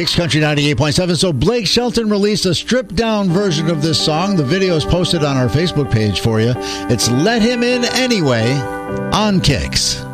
Kicks Country 98.7. So Blake Shelton released a stripped-down version of this song. The video is posted on our Facebook page for you. It's Let Him In Anyway on Kicks.